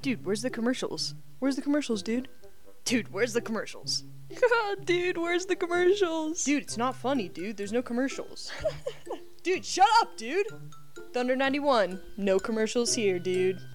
Dude, where's the commercials? Where's the commercials, dude? Dude, where's the commercials? Dude, where's the commercials? Dude, it's not funny, dude. There's no commercials. Dude, shut up, dude! Thunder 91, no commercials here, dude.